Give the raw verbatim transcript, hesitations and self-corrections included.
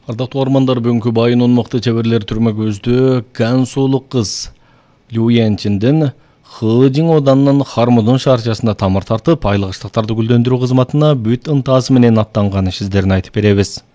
Ардактуу ормандар, бүгүнкү байын онмокто чеберлер түрмө көздө Гансулук кыз Лю Янчинден Хыжың оданынын Хармудун шаарчасында тамыр тартып, айлык ыштыктарды гүлдөндүрүү кызматына бүт ынтаасы менен аттанган ишсиздерин айтып беребиз.